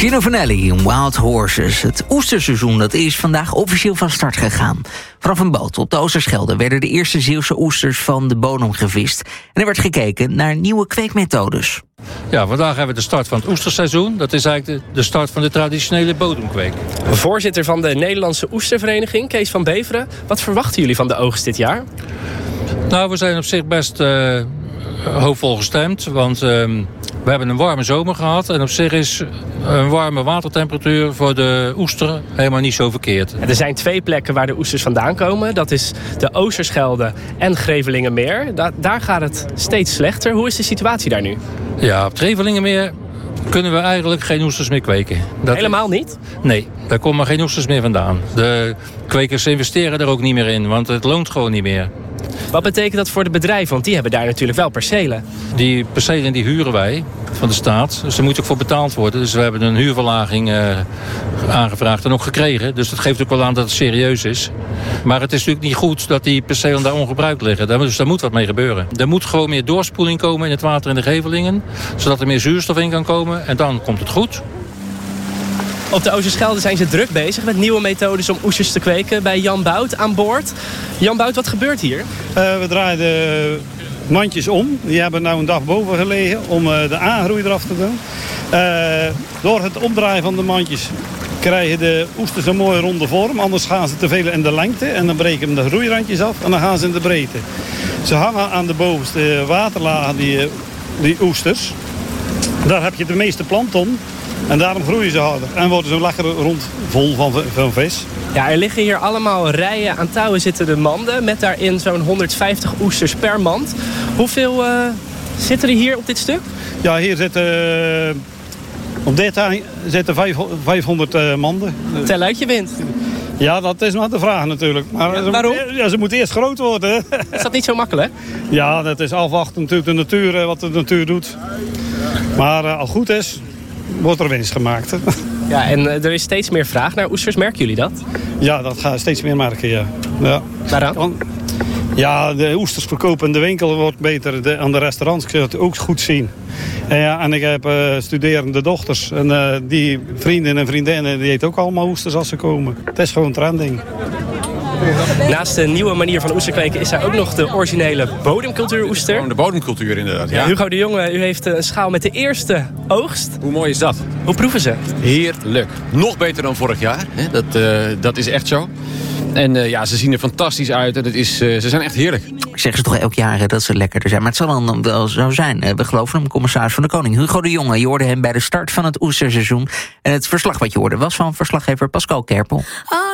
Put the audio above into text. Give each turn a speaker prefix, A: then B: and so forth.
A: Gino Vanelli, Wild Horses. Het oesterseizoen dat is vandaag officieel van start gegaan. Vanaf een boot op de Oosterschelde werden de eerste Zeeuwse oesters van de bodem gevist. En er werd gekeken naar nieuwe kweekmethodes.
B: Ja, vandaag hebben we de start van het oesterseizoen. Dat is eigenlijk de start van de traditionele bodemkweek.
C: Voorzitter van de Nederlandse Oestervereniging, Kees van Beveren. Wat verwachten jullie van de oogst dit jaar?
B: Nou, we zijn op zich best hoopvol gestemd. Want we hebben een warme zomer gehad. En op zich is een warme watertemperatuur voor de oester helemaal niet zo verkeerd.
C: Er zijn 2 plekken waar de oesters vandaan komen. Dat is de Oosterschelde en Grevelingenmeer. Daar gaat het steeds slechter. Hoe is de situatie daar nu?
B: Ja, op het Grevelingenmeer kunnen we eigenlijk geen oesters meer kweken.
C: Helemaal niet?
B: Nee, daar komen geen oesters meer vandaan. De kwekers investeren er ook niet meer in, want het loont gewoon niet meer.
C: Wat betekent dat voor de bedrijven? Want die hebben daar natuurlijk wel percelen.
B: Die percelen die huren wij van de staat. Dus daar moet ook voor betaald worden. Dus we hebben een huurverlaging aangevraagd en ook gekregen. Dus dat geeft ook wel aan dat het serieus is. Maar het is natuurlijk niet goed dat die percelen daar ongebruikt liggen. Dus daar moet wat mee gebeuren. Er moet gewoon meer doorspoeling komen in het water in de Grevelingen. Zodat er meer zuurstof in kan komen. En dan komt het goed.
C: Op de Oosterschelde zijn ze druk bezig met nieuwe methodes om oesters te kweken. Bij Jan Bout aan boord. Jan Bout, wat gebeurt hier?
D: We draaien de mandjes om. Die hebben nou een dag boven gelegen om de aangroei eraf te doen. Door het omdraaien van de mandjes krijgen de oesters een mooie ronde vorm. Anders gaan ze te veel in de lengte en dan breken de groeirandjes af en dan gaan ze in de breedte. Ze hangen aan de bovenste waterlagen, die oesters. Daar heb je de meeste plankton. En daarom groeien ze harder en worden ze lekker rond vol van vis.
C: Ja, er liggen hier allemaal rijen aan touwen zitten de manden. Met daarin zo'n 150 oesters per mand. Hoeveel zitten er hier op dit stuk?
D: Ja, hier zitten op dit zitten 500 manden.
C: Tel uit je wind.
D: Ja, dat is nog de vraag natuurlijk. Maar
C: ja, waarom?
D: Ze moeten eerst groot worden.
C: Is dat niet zo makkelijk?
D: Ja, dat is afwachten natuurlijk de natuur, wat de natuur doet. Maar als het goed is, wordt er winst gemaakt.
C: Ja, en er is steeds meer vraag naar oesters. Merken jullie dat? Ja,
D: dat gaat steeds meer merken, ja.
C: Waarom?
D: Ja, de oesters verkopen in de winkel wordt beter. Aan de restaurants kun je het ook goed zien. En ik heb studerende dochters. En die vrienden en vriendinnen die eten ook allemaal oesters als ze komen. Het is gewoon trending.
C: Naast de nieuwe manier van oesterkweken is er ook nog de originele bodemcultuur-oester.
E: De bodemcultuur inderdaad, ja.
C: Hugo de Jonge, u heeft een schaal met de eerste oogst.
E: Hoe mooi is dat?
C: Hoe proeven ze?
E: Heerlijk. Nog beter dan vorig jaar. Dat is echt zo. En ze zien er fantastisch uit. En ze zijn echt heerlijk.
A: Zeggen ze toch elk jaar dat ze lekkerder zijn. Maar het zal dan wel zo zijn. We geloven hem, commissaris van de Koning. Hugo de Jonge, je hoorde hem bij de start van het oesterseizoen. En het verslag wat je hoorde was van verslaggever Pascal Kerpel.